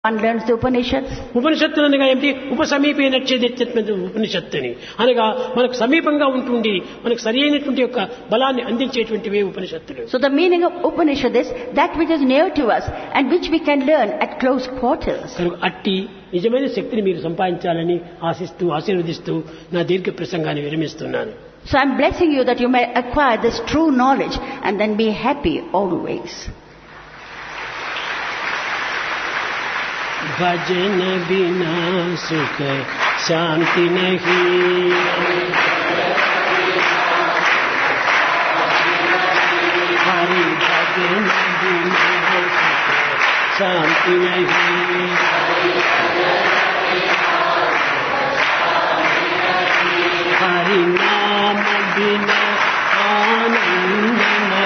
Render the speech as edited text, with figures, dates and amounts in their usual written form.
one learns the Upanishads. ఉపనిషత్తులు అనగా ఏమిటి? ఉపసమీపేనచ్చేదెత్యత్మైన ఉపనిషత్తుని అనగా మనకు సమీపంగా ఉంటుంది, మనకు సరి అయినటువంటి యొక్క బలాన్ని అందించేటువంటివే ఉపనిషత్తులు. So the meaning of Upanishad is that which is near to us and which we can learn at close quarters. కనుక అట్టి నిజమైన శక్తిని మీరు సంపాదించాలని ఆశీర్వదిస్తూ నా దీర్ఘ ప్రసంగాన్ని విరమిస్తున్నాను. So I'm blessing you that you may acquire this true knowledge and then be happy always. भजन बिना सुख शांति नहीं, हरि भजन बिना सुख शांति नहीं, हरि नाम बिना आनंद